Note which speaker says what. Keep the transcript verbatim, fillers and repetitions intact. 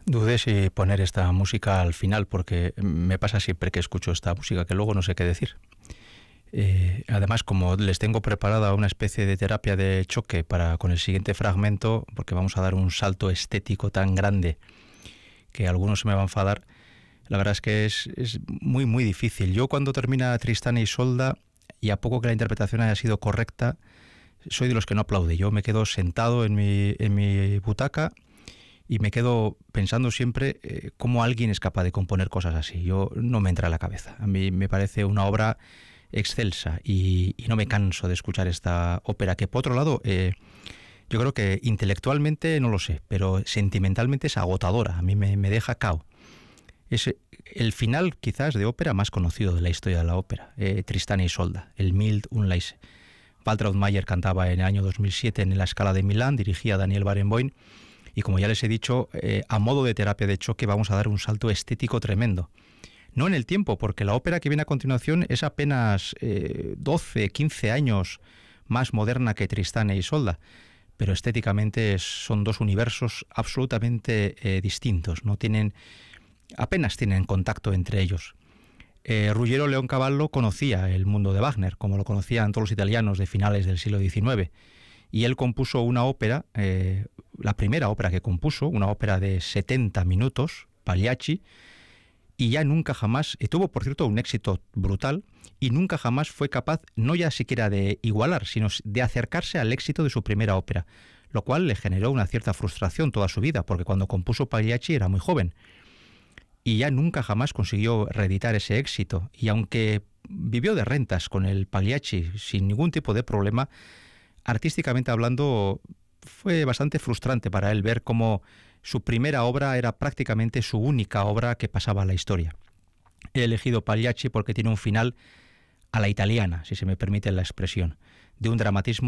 Speaker 1: Dudé si poner esta música al final, porque me pasa siempre que escucho esta música que luego no sé qué decir. Eh, además, como les tengo preparada una especie de terapia de choque para con el siguiente fragmento, porque vamos a dar un salto estético tan grande que algunos se me van a enfadar, la verdad es que es, es muy, muy difícil. Yo cuando termina Tristán e Isolda, y a poco que la interpretación haya sido correcta, soy de los que no aplaude. Yo me quedo sentado en mi, en mi butaca y me quedo pensando siempre eh, cómo alguien es capaz de componer cosas así. Yo no me entra a la cabeza. A mí me parece una obra excelsa y, y no me canso de escuchar esta ópera, que por otro lado eh, yo creo que intelectualmente no lo sé, pero sentimentalmente es agotadora. A mí me, me deja cao. Es el final quizás de ópera más conocido de la historia de la ópera, eh, Tristán e Isolda, el Mild Unleashed. Walter Ottmayer cantaba en el año dos mil siete en la Scala de Milán, dirigía a Daniel Barenboim. Y como ya les he dicho, eh, a modo de terapia de choque vamos a dar un salto estético tremendo. No en el tiempo, porque la ópera que viene a continuación es apenas eh, doce, quince años más moderna que Tristán e Isolda, pero estéticamente son dos universos absolutamente eh, distintos, no tienen, apenas tienen contacto entre ellos. Eh, Ruggiero Leoncavallo conocía el mundo de Wagner, como lo conocían todos los italianos de finales del siglo diecinueve, y él compuso una ópera, eh, la primera ópera que compuso, una ópera de setenta minutos, Pagliacci, y ya nunca jamás, y tuvo por cierto un éxito brutal, y nunca jamás fue capaz, no ya siquiera de igualar, sino de acercarse al éxito de su primera ópera, lo cual le generó una cierta frustración toda su vida, porque cuando compuso Pagliacci era muy joven, y ya nunca jamás consiguió reeditar ese éxito, y aunque vivió de rentas con el Pagliacci sin ningún tipo de problema, artísticamente hablando fue bastante frustrante para él ver cómo su primera obra era prácticamente su única obra que pasaba a la historia. He elegido Pagliacci porque tiene un final a la italiana, si se me permite la expresión, de un dramatismo